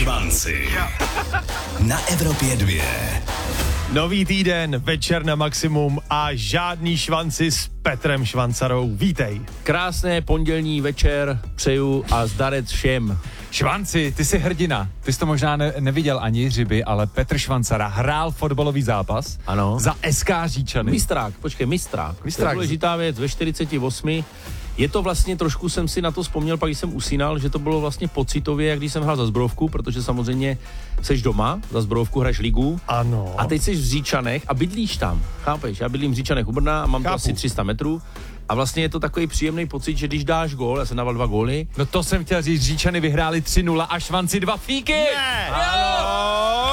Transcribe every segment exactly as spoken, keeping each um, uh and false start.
Švanci. Na Evropě dvě. Nový týden, večer na maximum a žádný švanci s Petrem Švancarou. Vítej. Krásné pondělní večer přeju a zdarec všem. Švanci, ty jsi hrdina. Ty jsi to možná ne- neviděl ani Jiřiby, ale Petr Švancara hrál fotbalový zápas. Ano. Za S K Říčany. Mistrák, počkej, mistrák. Mistrák. To je důležitá věc, ve čtyřiceti osmi. Je to vlastně, trošku jsem si na to vzpomněl, pak když jsem usínal, že to bylo vlastně pocitově, jak když jsem hrál za Zbrojovku, protože samozřejmě seš doma, za Zbrojovku hraješ ligu. Ano. A teď seš v Říčanech a bydlíš tam, chápeš? Já bydlím v Říčanech u Brna a mám Chápu. to asi tři sta metrů. A vlastně je to takový příjemný pocit, že když dáš gól, já jsem dával dva góly. No to jsem chtěl říct, Říčany vyhráli tři nula a Švanci dva fíky. Ne. Ano!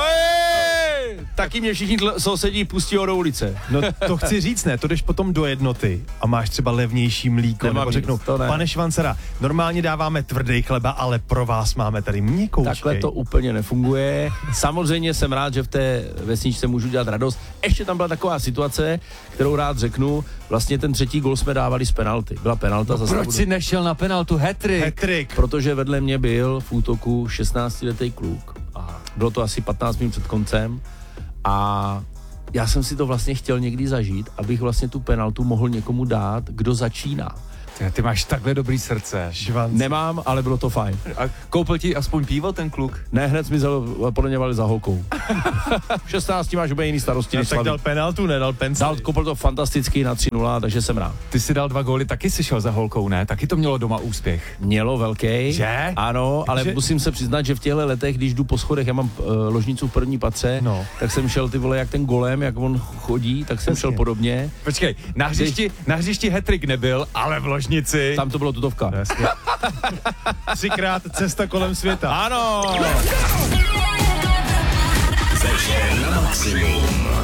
Taky mě všichni tl- sousedí pustí do ulice. No to chci říct, ne, to jdeš potom do jednoty a máš třeba levnější mlíko, Nemám nebo nic, řeknu, to ne. pane Švancara, normálně dáváme tvrdý chleba, ale pro vás máme tady měkoučkej. Takhle to úplně nefunguje. Samozřejmě jsem rád, že v té vesničce můžu dělat radost. Ještě tam byla taková situace, kterou rád řeknu. Vlastně ten třetí gól jsme dávali z penalty. Byla penalta za Proč jsi nešel na penaltu hat-trick? Hat-trick. Protože vedle mě byl v útoku šestnáctiletý kluk. A bylo to asi patnáct minut před koncem. A já jsem si to vlastně chtěl někdy zažít, abych vlastně tu penaltu mohl někomu dát, kdo začíná. Ty, ty máš takhle dobrý srdce. Švanci. Nemám, ale bylo to fajn. A koupil ti aspoň pivo ten kluk? Ne, hned mi podněvali za holkou. V šestnácti máš úplně jiný starosti, No, než tak slavit. dal penaltu, nedal penci. Dal, koupil to fantasticky na tři nula, takže jsem rád. Ty si dal dva góly, taky si šel za holkou, ne? Taky to mělo doma úspěch. Mělo velký. Že? Ano, ale Že- musím se přiznat, že v těchto letech, když jdu po schodech, já mám uh, ložnicu v první patře, No. tak jsem šel ty vole jak ten golem, jak on chodí, tak jsem Přesně. šel podobně. Počkej, na hřišti, na hřišti hat-trick nebyl, ale v ložnici. Tam to bylo tutovka. No, jasně. Třikrát cesta kolem světa. Ano! Večer na maximum.